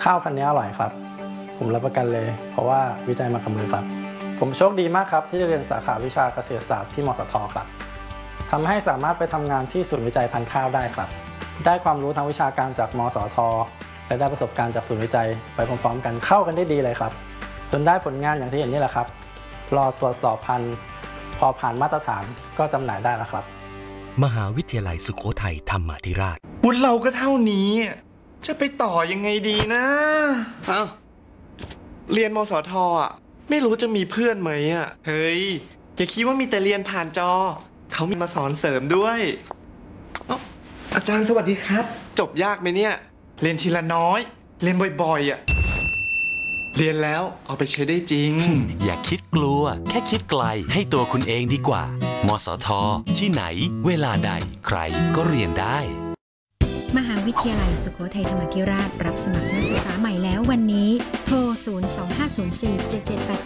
ข้าวพันธุ์นี้อร่อยครับผมรับประกันเลยเพราะว่าวิจัยมากับมือครับผมโชคดีมากครับที่ได้เรียนสาขาวิชาเกษตรศาสตร์ที่มสทครับทำให้สามารถไปทำงานที่ศูนย์วิจัยพันธุ์ข้าวได้ครับได้ความรู้ทางวิชาการจากมสทและได้ประสบการณ์จากศูนย์วิจัยไปพร้อมๆกันเข้ากันได้ดีเลยครับจนได้ผลงานอย่างที่เห็นนี่แหละครับรอตรวจสอบพันธุ์พอผ่านมาตรฐานก็จำหน่ายได้แล้วครับมหาวิทยาลัยสุโขทัยธรรมาธิราชบุญเราก็เท่านี้จะไปต่อยังไงดีนะเรียนมสทอ่ะไม่รู้จะมีเพื่อนไหมอ่ะเฮ้ยอย่าคิดว่ามีแต่เรียนผ่านจอเขามีมาสอนเสริมด้วยอาจารย์สวัสดีครับจบยากไหมเนี่ยเรียนทีละน้อยเรียนบ่อยๆอ่ะเรียนแล้วเอาไปใช้ได้จริงอย่าคิดกลัวแค่คิดไกลให้ตัวคุณเองดีกว่า มสท ที่ไหนเวลาใดใครก็เรียนได้มหาวิทยาลัยสุโขทัยธรรมาธิราชรับสมัครนักศึกษาใหม่แล้ววันนี้โทร 025047788